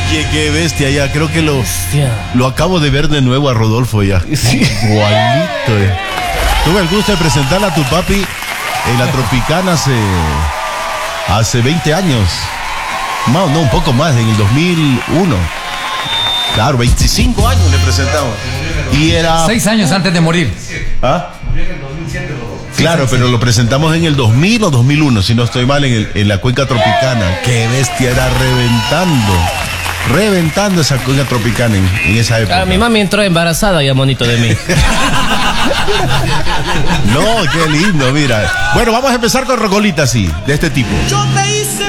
Oye, qué bestia, ya creo que lo acabo de ver de nuevo a Rodolfo ya. Sí. Igualito. Tuve el gusto de presentarle a tu papi en la Tropicana hace 20 años. No, un poco más, en el 2001. Claro, 25 años le presentamos. Y era... 6 años antes de morir. ¿Ah? Claro, pero lo presentamos en el 2000 o 2001, si no estoy mal, en la cuenca tropicana. Qué bestia, era reventando esa cuenca tropicana en esa época. Mi mami entró embarazada ya, monito de mí. No, qué lindo, mira. Bueno, vamos a empezar con rocolitas así, de este tipo. Yo te hice